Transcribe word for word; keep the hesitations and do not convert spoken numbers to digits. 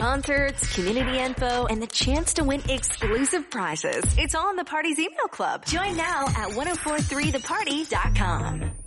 Concerts, community info, and the chance to win exclusive prizes. It's all in the Party's email club. Join now at ten forty-three the party dot com.